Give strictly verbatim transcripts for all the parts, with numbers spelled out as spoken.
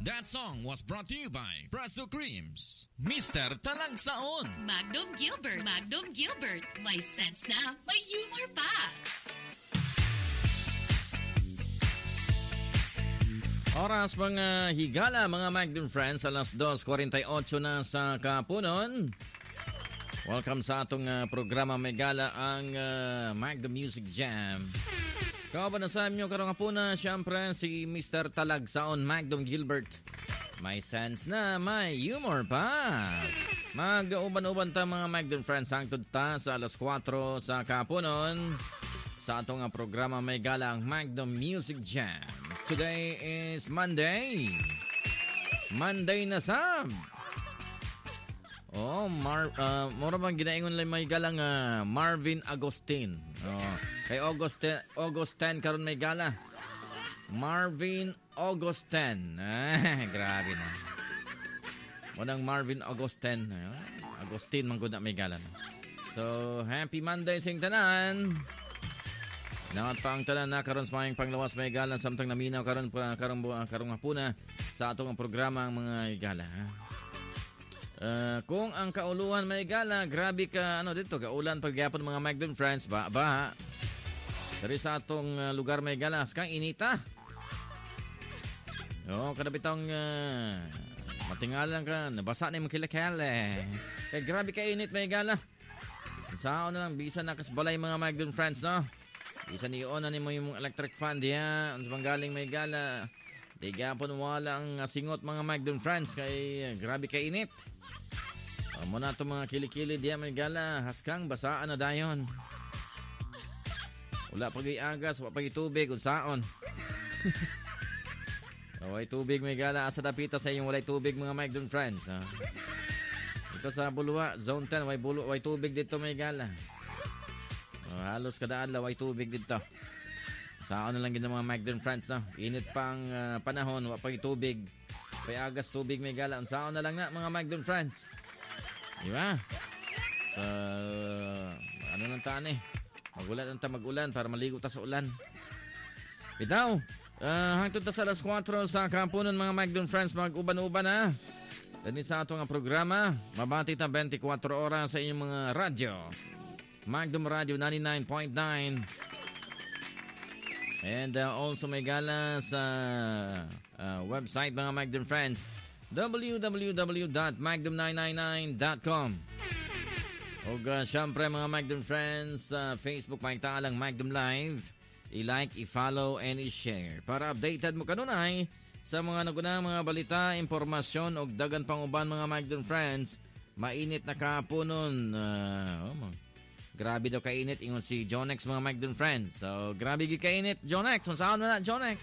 That song was brought to you by Praso Creams, Mister Talagsaon, Magnum Gilbert, Magnum Gilbert, may sense na, may humor pa. Oras mga higala, mga Magnum friends, alas dos forty-eight na sa kapunon. Welcome sa atong uh, programa may gala ang uh, Magnum Music Jam. Kabanasan nyo karong hapuna, syempre si Mister Talagsaon, Magnum Gilbert. May sense na, may humor pa. Mag-uban-uban ta mga Magnum friends, hangtod ta sa alas four sa kapunon sa atong programa may gala ang Magnum Music Jam. Today is Monday. Monday na sab. Oh, Mar uh, mura bang ginaingon lang may galang uh, Marvin Agustin. Oh, kay August August ten karon may gala. Marvin Augustin. Ah, grabe na. Modang Marvin Augustin. Agustin man gud na may gala. So, happy Monday sing tanan. Nangat pa ang tanan na karon sa mayang panglawas may gala samtang naminaw karon pa karon karong hapuna sa atong programa ang mga gala. Uh, kung ang kauluhan may gala, grabe ka ano dito, kaulan pagyapon mga Magnum friends, ba ba. Dari sa atong uh, lugar may gala, kang inita. Oh, kada bitong uh, matingalan ka, nabasa na yung kilakal eh. Kaya grabe ka init may gala. Saan na lang, bisa nakasbalay mga Magnum friends, no? Bisa niyon na mo yung electric fan diya, ang galing may gala. Di gapon wala ang singot mga Magnum friends, kay uh, grabe ka init. Uh, muna itong mga kilikili diya may gala, haskang basaan na dayon. Wala pag-iagas, wala pag-itubig, unsaon. Walay tubig may gala, asa dapita sa inyong walay tubig mga Magnum friends. Ha? Ito sa Bulwa, Zone ten, walay, bulu, walay tubig dito may gala. Uh, halos kada adlaw walay tubig dito. Saan na lang gina mga Magnum friends, no? Init pang uh, panahon, wala pag-itubig. Pag-agas tubig may gala, unsaon na lang na mga Magnum friends. Diba? Uh, ano nang taan eh? Magulan ang ta magulan para maligo ta sa ulan. Bitaw, uh, hangtod ta sa alas four sa kampunon mga Magnum friends, mag-uban-uban ha. Dani sa ato nga programa, mabati ta twenty-four oras sa inyong mga radyo. Magnum Radio ninety-nine point nine. And uh, also may gala sa uh, website mga Magnum friends, w w w dot magnum nine nine nine dot com. O uh, syempre mga Magnum friends, sa uh, Facebook may taalang Magnum Live. I-like, i-follow, and i-share para updated mo kanunay sa mga nagunang mga balita, impormasyon o dagan pang uban mga Magnum friends. Mainit na kapunon. Uh, oh, grabe daw kainit ingon si Jonex mga Magnum friends. So grabe gi kainit Jonex. Saan mo na Jonex?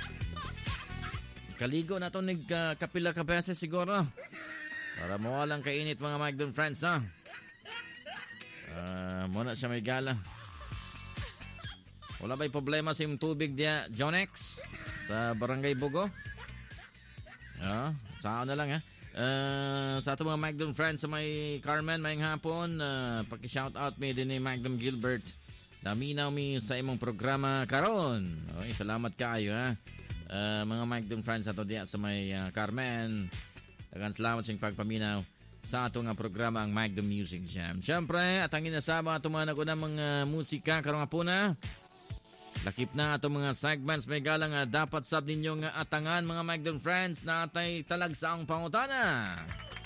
Kaligo na ito nagkapila ka beses siguro. Para mo walang kainit mga Magnum friends, ha? Uh, muna siya may gala. Wala ba'y problema sa yung tubig diya, Jonex? Sa Barangay Bugo? Uh, saan na lang, ha? Uh, sa ato mga Magnum friends sa may Carmen, may hapon, uh, paki-shoutout me din ni Magnum Gilbert. Daminaw mi sa imong programa karon. Okay, salamat kayo, ha? Uh, mga Magnum friends ato diya sa may uh, Carmen, dagan salamat sa pagpaminaw sa ato nga programa ang Magnum Music Jam. Siyempre at ang inasama ato mga nagunang mga musika karong hapuna, lakip na ato mga segments may galang uh, dapat sab ninyo nga atangan mga Magnum friends na atay talagsaong pangutana.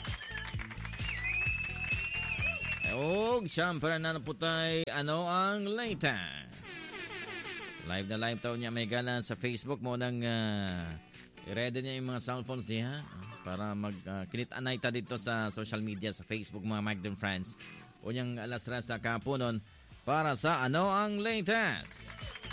O siyempre na naputay ano ang latest. Live na live taon niya may gala sa Facebook mo nang uh, i-ready niya yung mga cellphones niya para mag uh, kinit-anay ta dito sa social media sa Facebook mga Magnum friends. O niyang alas tres sa kapunon para sa ano ang latest.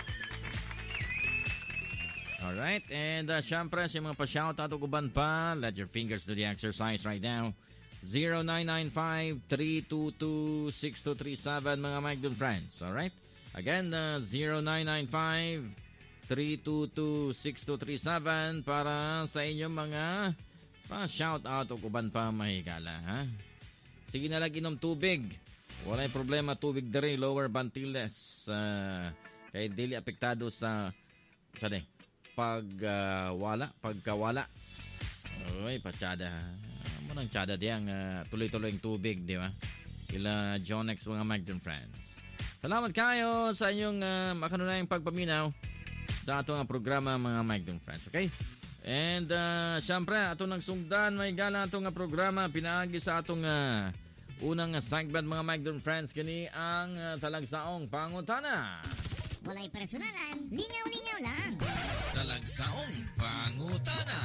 Alright, and uh, syempre sa mga pa-shoutout o guban pa, let your fingers do the exercise right now. zero nine nine five three two two six two three seven mga Magnum friends. Alright? Again, uh, zero nine nine five three two two six two three seven para sa inyong mga pa-shoutout o kuban pa mahigala, ha? Sige na lang inom tubig. Walay problema, tubig dere, lower Bantiles. Uh, kay dili apektado sa, saan eh, pag uh, wala, pagkawala. Uy, patsada. Mo nang tsada diyang uh, tuloy-tuloy ang tubig, di ba? Kila Jonex mga Magdon friends. Salamat kayo sa inyong uh, makanunayang pagpaminaw sa atong programa mga Magdon friends. Okay? And uh, syempre, atong nagsungdan may gala atong programa pinaagi sa atong uh, unang segment mga Magdon friends kini ang uh, talagsaong pangutana. Walay personalan, lingaw-lingaw lang. Talagsaong pangutana.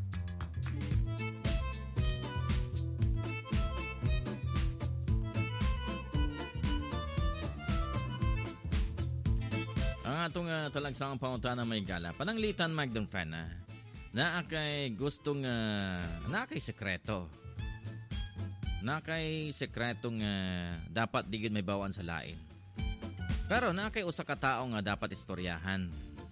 Ang atong uh, talagsaong pangutana may gala. Pananglitan Magdon friend na. Na kay gustong uh, na kay sekreto. Na kay sekretong uh, dapat digid may bawaan sa lain. Pero na kay usa ka tawo nga dapat istoryahan.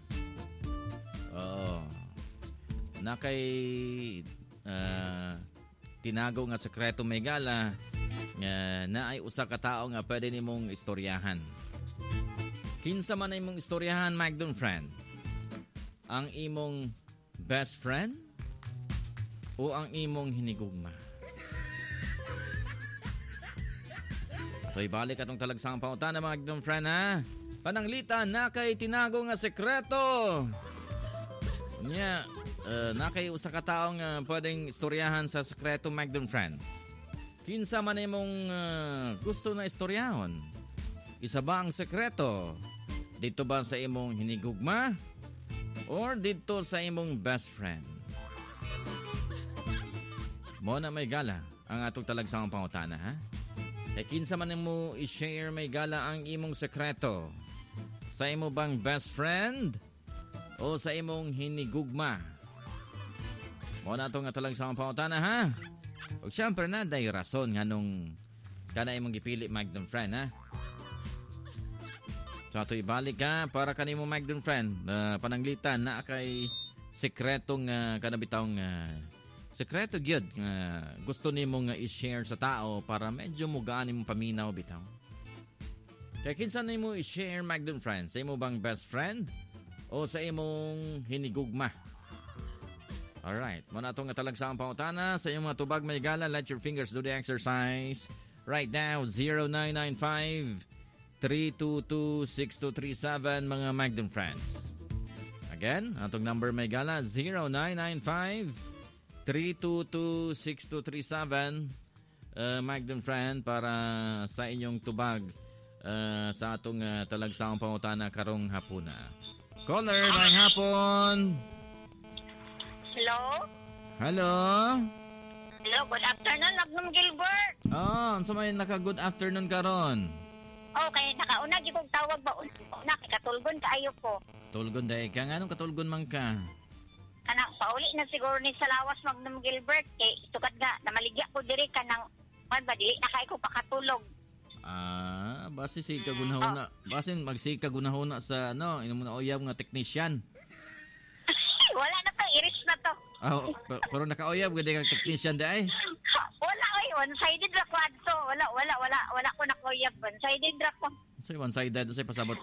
Oo. Na kay uh, tinago nga sekreto may gala nga na ay usa ka tawo nga pwede nimong istoryahan. Kinsa man imong istoryahan Magdon friend? Ang imong best friend o ang imong hinigugma? So ibalik atong talagsaong pangutana mga Magdon friend ha. Pananglitan na kay tinago nga sekreto. Nya, uh, na kay usa ka tawo nga pwedeng istoryahan sa sekreto Magdon friend. Kinsa man imong uh, gusto na istoryahon? Isa ba ang sekreto? Dito ba sa imong hinigugma? Or dito sa imong best friend? Mo na may gala ang atong talagsaong pangutana ha. Kay kinsa man mo i-share may gala ang imong sekreto? Sa imo bang best friend o sa imong hinigugma? Mo na itong talagsaong pangutana ha. O syempre na day rason nga nung kana imong gipili Magdon friend ha. So ato ibalik ka para kanimo Magdon friend uh, pananglitan na kay sekretong uh, kanabitawng uh, sekreto gyud nga uh, gusto nimo nga i-share sa tao para medyo mugaan imong paminaw bitaw. Kaya kinsa nimo i-share Magdon friend? Sa imo bang best friend o sa imong hinigugma? Alright, muna itong talagsaong pangutana sa iyong mga tubag may gala. Let your fingers do the exercise. Right now, zero nine nine five, three two two, six two three seven mga Magdon friends. Again, atong number may gala, zero nine nine five, three two two, six two three seven uh, Magdon friend para sa inyong tubag uh, sa atong uh, talagsaong pangutana karong hapuna. Caller, may hapon. Hello? Hello? Hello, good afternoon, Magnum Gilbert. Oh, so may naka-good afternoon karon. Okay, nakauna di kong tawag ba? Una, kay katulgon kaayo ko. Tulgon day ka. Anong katulgon man ka? Kanang pauli na siguro ni Salawas, Magnum Gilbert. Kay tukad nga, namaligya ko diri ka ng, man ba, dili na kayo ko pakatulog. Ah, base si kagunahuna. Base magsika gunahuna sa ano, ino mo na oyab nga technician. Wala na to, iris na to. Oh, pero naka-oyab gud nga technician day. Wala, oy, one-sided ra ko adto. Wala, wala, wala, wala ko nakoyab. One-sided ra ko. So one-sided say pasabot.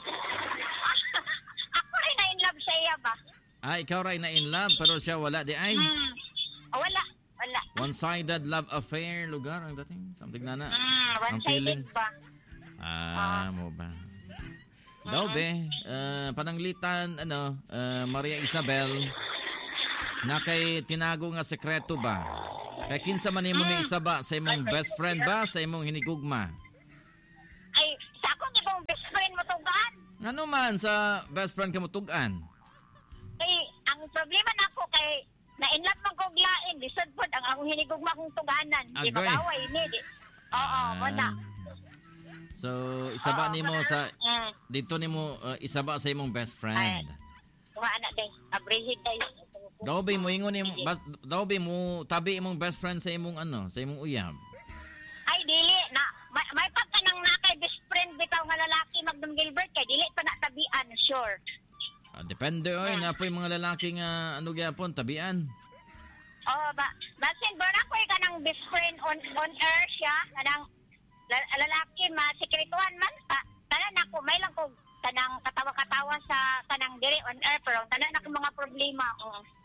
Ako rin na in love sa iya ba? Ah, ikaw ray na in love pero siya wala di ay. Hmm. Wala, wala. One-sided love affair lugar ang dating. Something na na. Hmm, one-sided ba? Ah, mo ba? Daw be, uh, pananglitan ano, uh, Maria Isabel na kay tinago nga sekreto ba? Kay kinsa man imong mm. isa ba sa imong best friend ba sa imong hinigugma? Ay, sa akong ibang best friend mo tugaan. Ano man sa best friend ka mo tugan? Kay ang problema nako kay na in love man ko glain, lisod pod ang akong hinigugma kong tuganan. Di Agoy. magaway ni. Di. Oo, Ah. wala. So, isa ba Oo, nimo wala. sa Mm. dito nimo uh, isa ba sa imong best friend? Wa na day. Abrehid day. Daw ba mo ingon im bas- daw ba mo tabi imong best friend sa imong ano, sa imong uyab? Ay dili na may, may pagka nang nakay best friend bitaw nga lalaki Magnum Gilbert kay dili pa na tabian sure. Ah, depende oy, na po yung mga lalaki nga ano gyapon tabian. Oh, ba basin ba na ko ka nang best friend on on air siya kanang la- lalaki ma sekretuhan man pa. Tanan ako may lang ko kanang katawa-katawa sa kanang diri on air pero tanan ako mga problema. Oh.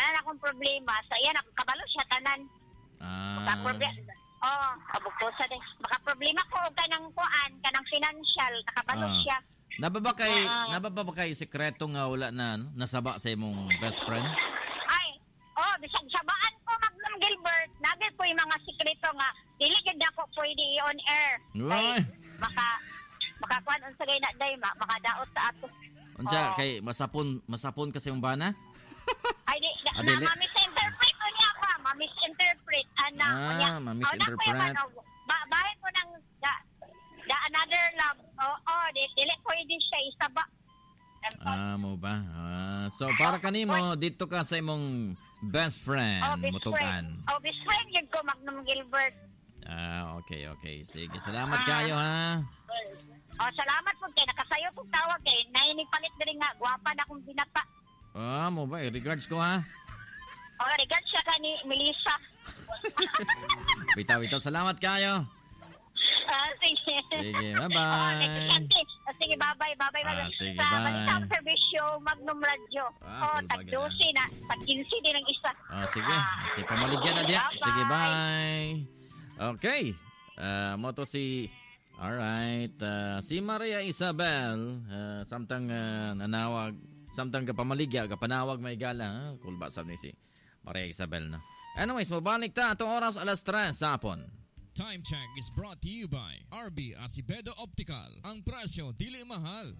tanan akong problema. Sa iya nakabalo siya tanan. Ah. Maka problema. Oh, abugto sa de. Maka problema ko og kanang kuan, kanang financial, nakabalo Ah. siya. Nababa kay, Ah. nababa ba kay sekreto nga wala na, no? Nasaba sa imong best friend? Ay, oh, bisag sabaan ko Magnum Gilbert, nabi po yung mga sikreto nga dili gid ako pwede on air. Uy. Maka makakuan unsa gay na day ma, makadaot sa ato. Unsa Oh. kay masapon masapon kasi yung bana? Ay, di, na, Ah, na dili. ma-misinterpret ko niya ako, ma-misinterpret. Ana, Ah, niya. ma-misinterpret. Oh, na ko yung ano, ba, bahay ko ng, da, da another love. Oo, oh, di, dili pwede siya isaba. Ah, mo ba? Ah, so para kanimo dito ka sa imong best friend oh, best mutukan. friend. Oh, best friend yun ko, Magnum Gilbert. Ah, okay, okay. Sige, salamat kayo ha. Oh, salamat po kay nakasayo po tawag kay nainipalit diri nga gwapa na akong binata. Ah, mo ba? Regards ko ha. Oh, regards siya ka ni Melissa. Bitaw, bitaw. Salamat kayo. Ah, sige. Sige, Oh, bye-bye. ah, sige, bye-bye. Bye-bye. Ah, bye-bye. sige, Sa bye. Balitang Servisyo, Magnum Radio. Ah, oh, cool tag bagay dosi na. Tag quince din ang isa. Ah, sige. Si pamaligyan na diya. Bye-bye. Sige, bye. Okay. Uh, mo to si... Alright. Uh, si Maria Isabel. Uh, samtang uh, nanawag. Samtang kapamaligya, kapanawag may gala. Ha? Cool ba sabi ni si Maria Isabel, no? Anyways, mabalik ta. Itong oras alas tres sa hapon. Time check is brought to you by R B Acevedo Optical. Ang presyo dili mahal.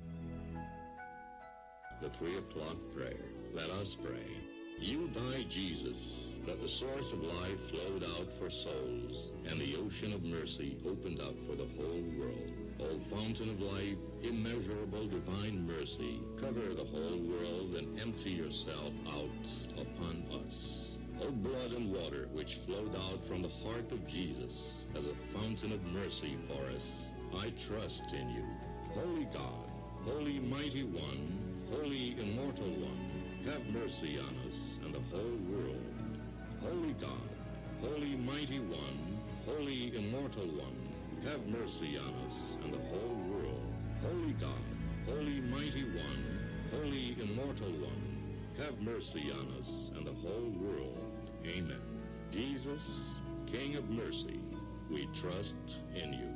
The three o'clock prayer. Let us pray. You died, Jesus, that the source of life flowed out for souls, and the ocean of mercy opened up for the whole world. O fountain of life, immeasurable divine mercy, cover the whole world and empty yourself out upon us. O blood and water which flowed out from the heart of Jesus as a fountain of mercy for us, I trust in you. Holy God, Holy Mighty One, Holy Immortal One, have mercy on us and the whole world. Holy God, Holy Mighty One, Holy Immortal One, have mercy on us and the whole world. Holy God, Holy Mighty One, Holy Immortal One, have mercy on us and the whole world. Amen. Jesus, King of mercy, we trust in you.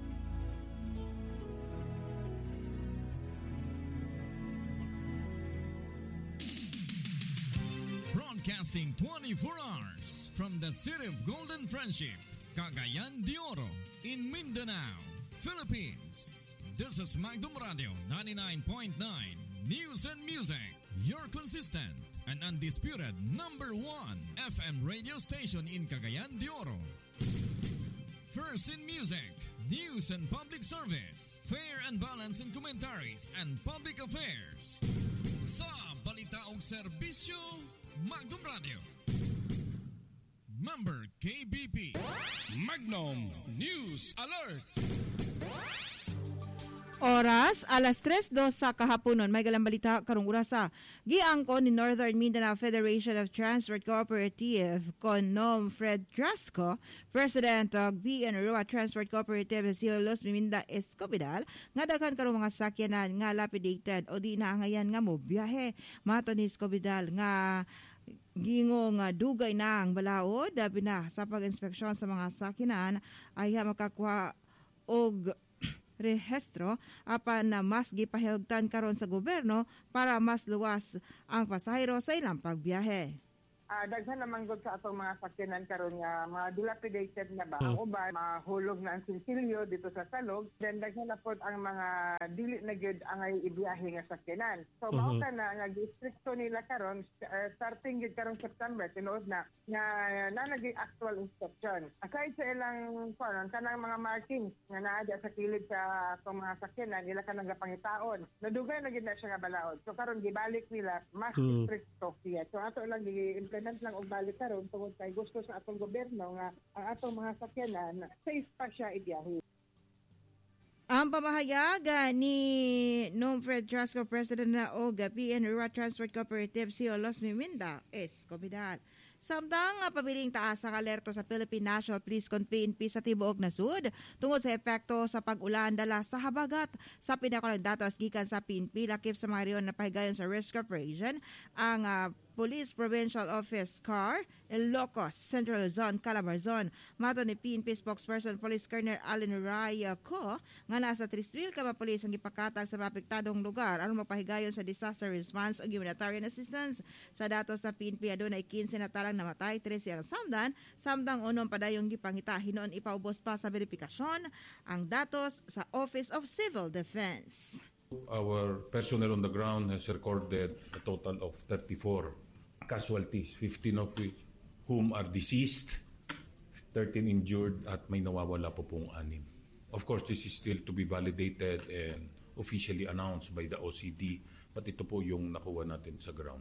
Broadcasting twenty-four hours from the city of Golden Friendship, Cagayan de Oro, in Mindanao, Philippines. This is Magnum Radio ninety-nine point nine News and Music, your consistent and undisputed number one F M radio station in Cagayan de Oro. First in music, news and public service, fair and balanced in commentaries and public affairs. Sa balita og serbisyo, Magnum Radio. Member K B P. Magnum News Alert. Oras, alas tres dos sa kahaponon. May galang balita karong urasa. Giangko ni Northern Mindanao Federation of Transport Cooperative kon Nom Fred Drasco, President of B N R O A Transport Cooperative si Los Miminda Escobidal, nga daghan karong mga sakyanan nga lapidated o di na ngayan nga mo biyahe. Mato ni Escobidal nga gingo nga dugay na ang balaod dabi na sa pag-inspeksyon sa mga sakyanan ay makakuha og rehistro apan na mas gipahigugtan karon sa gobyerno para mas luwas ang pasahero sa ilang pagbiyahe. Uh, daghan naman gud sa atong mga sakyanan karon nga mga dilapidated na ba ang uban mahulog na ang silsilyo dito sa salog, then daghan na pod ang mga dili na gyud angay ibiyahe nga sakyanan. So mao ka na nga gistrikto nila karon uh, starting gyud karong September tinuod na nga na naging actual inspection. Aside sa ilang karon kanang mga markings nga naa sa kilid sa atong mga sakyanan ila kanang gapangitaon. Nadugay na gyud na siya nga balaod. So karon gibalik nila mas hmm. stricto siya. So ato lang gi implement lang og balik karon tungod kay gusto sa atong gobyerno nga ang atong mga sakyanan safe pa siya ibiyahe. Ang pamahayaga ni Nom Fred Drasco, President na O G A P N R O A Transport Cooperative si Los Miminda Escobidal. Samtang uh, pabiling taas ang alerto sa Philippine National Police kon P N P sa tibuok nasud tungod sa epekto sa pag-ulan dala sa habagat. Sa pinakalang datos gikan sa P N P lakip sa mga riyon na pahigayon sa risk operation ang uh, Police Provincial Office C A R, Ilocos, Central Zone, Calabarzon. Mato ni P N P spokesperson Police Colonel Allen Raya ko nga nasa three mil ka mga polis ang ipakatag sa mapektadong lugar aron mapahigayon sa disaster response o humanitarian assistance. Sa datos sa P N P adunay fifteen na talang namatay, thirteen ang samdan, samdang unom padayong gipangita hinon ipaubos pa sa verifikasyon ang datos sa Office of Civil Defense. Our personnel on the ground has recorded a total of thirty-four casualties, fifteen of which whom are deceased, thirteen injured at may nawawala po pong anim. Of course, this is still to be validated and officially announced by the O C D, but ito po yung nakuha natin sa ground.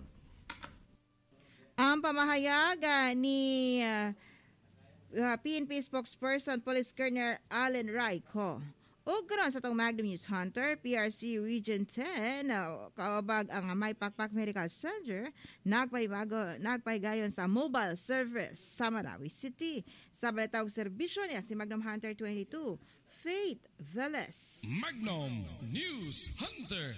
Ang pamahayag uh, ni uh, uh, P N P spokesperson Police Colonel Allen Raico. O karon sa itong Magnum News Hunter, P R C Region ten, uh, kaubag ang May Pakpak Medical Center, nagpaibago, nagpaigayon sa mobile service sa Marawi City. Sa balitawag serbisyo niya si Magnum Hunter twenty-two, Faith Velez. Magnum News Hunter.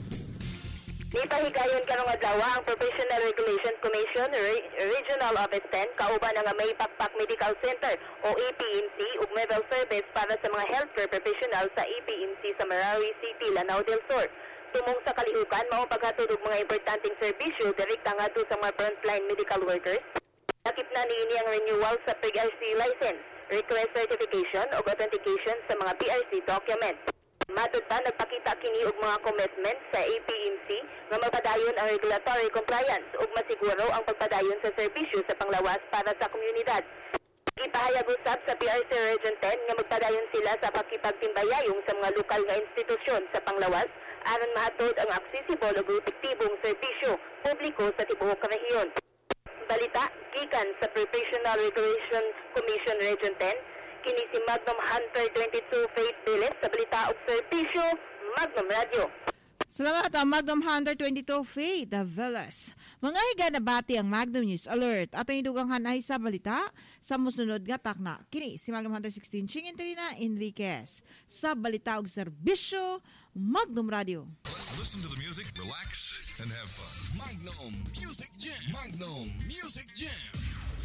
Ipahigayon karong adlaw ang Professional Regulation Commission Re- Regional Office ten kauban ang May Pakpak Medical Center o A P M C ug mobile service para sa mga healthcare professional sa A P M C sa Marawi City, Lanao del Sur. Tumong sa kalihukan mao paghatod og mga importanteng serbisyo direkta ngadto sa mga frontline medical workers. Nakip na niini ang renewal sa P R C license, request certification ug authentication sa mga P R C documents. Matod pa, nagpakita kini og mga commitment sa A P M C nga magpadayon ang regulatory compliance ug masiguro ang pagpadayon sa serbisyo sa panglawas para sa komunidad. Ipahayag usab sa P R C Region ten nga magpadayon sila sa pakipagtimbayayong sa mga lokal nga institusyon sa panglawas aron mahatod ang accessible ug epektibong serbisyo publiko sa tibuok rehiyon. Balita gikan sa Professional Regulation Commission Region ten, kini si Magnum Hunter twenty-two Faith Velez sa balita ug serbisyo Magnum Radio. Salamat ang Magnum Hunter twenty-two Faith Velez. Mga higa na bati ang Magnum News Alert at ang idugang hanay sa balita sa musunod nga takna. Kini si Magnum Hunter sixteen Ching Interina Enriquez sa balita ug serbisyo Magnum Radio. Let's listen to the music, relax, and have fun. Magnum Music Jam. Magnum Music Jam.